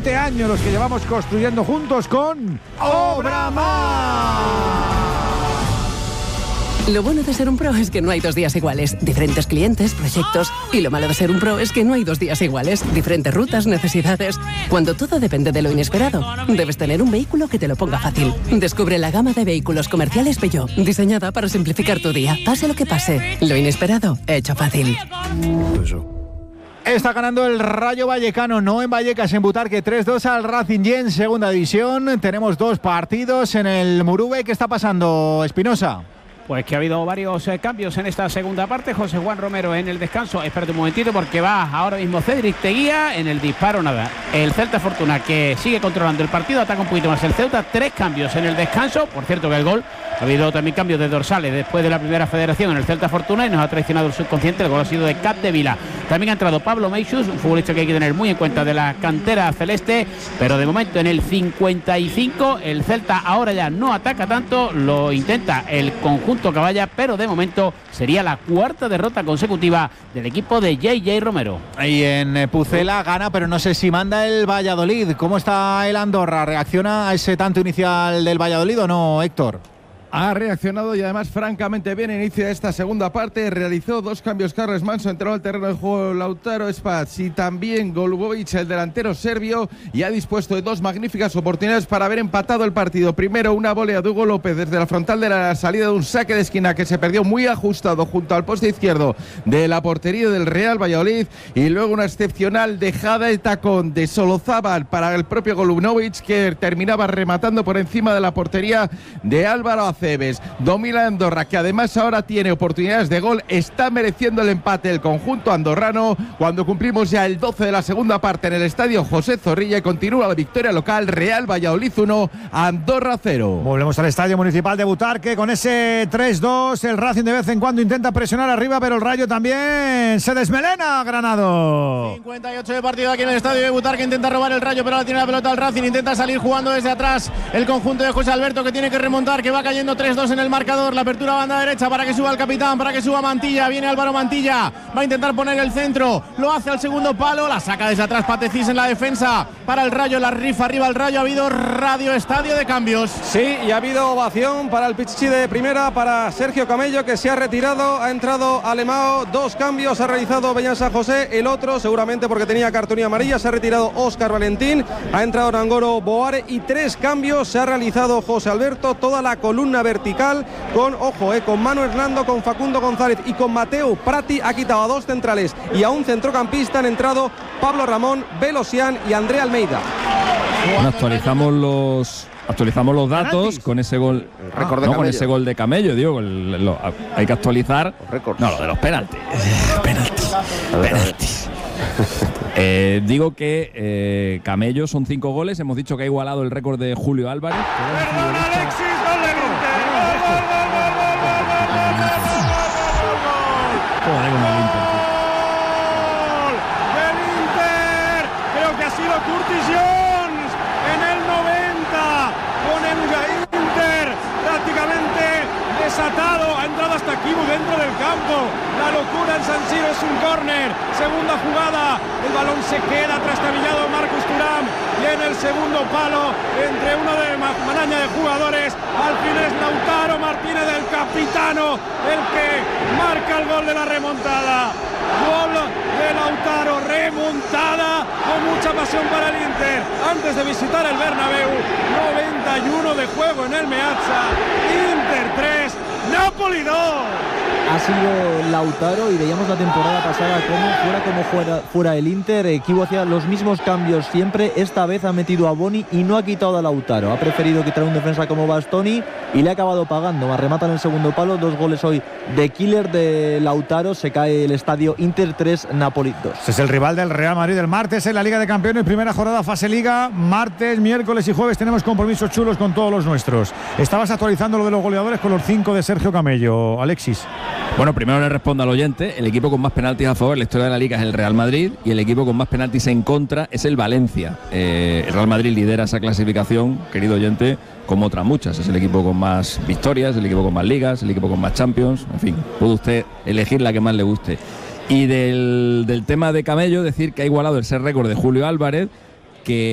20 años los que llevamos construyendo juntos con Obramar. Lo bueno de ser un pro es que no hay 2 días iguales. Diferentes clientes, proyectos. Y lo malo de ser un pro es que no hay 2 días iguales. Diferentes rutas, necesidades. Cuando todo depende de lo inesperado, debes tener un vehículo que te lo ponga fácil. Descubre la gama de vehículos comerciales Peugeot, diseñada para simplificar tu día. Pase lo que pase, lo inesperado, hecho fácil. Está ganando el Rayo Vallecano, no en Vallecas, en Butarque, 3-2 al Racing y en segunda división. Tenemos 2 partidos en el Murube. ¿Qué está pasando, Espinosa? Pues que ha habido varios cambios en esta segunda parte. José Juan Romero en el descanso. Espérate un momentito porque va ahora mismo Cédric Teguía. En el disparo nada. El Celta Fortuna, que sigue controlando el partido, ataca un poquito más el Ceuta. 3 cambios en el descanso. Por cierto que el gol, ha habido también cambios de dorsales después de la primera federación en el Celta Fortuna y nos ha traicionado el subconsciente. El gol ha sido de Capdevila. También ha entrado Pablo Meixus, un futbolista que hay que tener muy en cuenta de la cantera celeste, pero de momento en el 55 el Celta ahora ya no ataca tanto, lo intenta el conjunto caballa, pero de momento sería la 4ª derrota consecutiva del equipo de JJ Romero. Y en Pucela gana, pero no sé si manda el Valladolid. ¿Cómo está el Andorra? ¿Reacciona a ese tanto inicial del Valladolid o no, Héctor? Ha reaccionado y además francamente bien. Inicia esta segunda parte, realizó 2 cambios Carles Manso, entró al terreno de juego Lautaro Spats y también Golubovic, el delantero serbio, y ha dispuesto de 2 magníficas oportunidades para haber empatado el partido. Primero una volea de Hugo López desde la frontal de la salida de un saque de esquina que se perdió muy ajustado junto al poste izquierdo de la portería del Real Valladolid, y luego una excepcional dejada de tacón de Solozábal para el propio Golubovic, que terminaba rematando por encima de la portería de Álvaro Aceves. Domina Andorra, que además ahora tiene oportunidades de gol. Está mereciendo el empate el conjunto andorrano cuando cumplimos ya el 12 de la segunda parte en el estadio José Zorrilla, y continúa la victoria local. Real Valladolid 1, Andorra 0. Volvemos al estadio municipal de Butarque con ese 3-2. El Racing de vez en cuando intenta presionar arriba, pero el Rayo también se desmelena. Granado. 58 de partido aquí en el estadio de Butarque. Intenta robar el Rayo, pero ahora tiene la pelota el Racing. Intenta salir jugando desde atrás el conjunto de José Alberto, que tiene que remontar, que va cayendo 3-2 en el marcador. La apertura a banda derecha para que suba el capitán, para que suba Mantilla. Viene Álvaro Mantilla, va a intentar poner el centro, lo hace al segundo palo, la saca desde atrás Patecís en la defensa para el Rayo, la rifa arriba el Rayo. Ha habido radio estadio de cambios. Sí, y ha habido ovación para el Pichichi de primera, para Sergio Camello, que se ha retirado. Ha entrado Alemao, 2 cambios ha realizado Beñat San José, el otro seguramente porque tenía cartulina amarilla, se ha retirado Óscar Valentín, ha entrado Nangoro Boare, y 3 cambios se ha realizado José Alberto. Toda la columna vertical con, ojo, con Manu Hernando, con Facundo González y con Mateu Prati. Ha quitado a 2 centrales y a un centrocampista. Han entrado Pablo Ramón, Belosian y André Almeida. Bueno, actualizamos los datos con ese gol, con ese gol de Camello, digo, hay que actualizar. No, lo de los penaltis. Penaltis. Digo que Camello son 5 goles. Hemos dicho que ha igualado el récord de Julio Álvarez. Perdón, Alexis, gol del Inter. Joder, con el Inter. Gol del Inter. Creo que ha sido Curtis Jones en el 90 con el Inter prácticamente desatado. Ha entrado hasta Kibu dentro del campo. La locura en San Siro, es un córner. Segunda jugada, el balón se queda trastabillado Marcus Thuram, y en el segundo palo, entre una de maraña de jugadores, al fin es Lautaro Martínez, el capitano, el que marca el gol de la remontada. Gol de Lautaro, remontada con mucha pasión para el Inter antes de visitar el Bernabéu. 91 de juego en el Meazza. Inter 3, Napoli 2. Ha sido Lautaro, y veíamos la temporada pasada como fuera el Inter. Equipo hacía los mismos cambios siempre. Esta vez ha metido a Boni y no ha quitado a Lautaro. Ha preferido quitar un defensa como Bastoni y le ha acabado pagando. Remata en el segundo palo. 2 goles hoy de killer de Lautaro. Se cae el estadio. Inter 3, Napoli 2. Este es el rival del Real Madrid el martes en la Liga de Campeones, primera jornada fase Liga. Martes, miércoles y jueves tenemos compromisos chulos con todos los nuestros. Estabas actualizando lo de los goleadores con los 5 de Sergio Camello, Alexis. Bueno, primero le respondo al oyente. El equipo con más penaltis a favor en la historia de la Liga es el Real Madrid, y el equipo con más penaltis en contra es el Valencia. El Real Madrid lidera esa clasificación, querido oyente, como otras muchas. Es el equipo con más victorias, el equipo con más ligas, el equipo con más Champions. En fin, puede usted elegir la que más le guste. Y del tema de Camello, decir que ha igualado ese récord de Julio Álvarez, que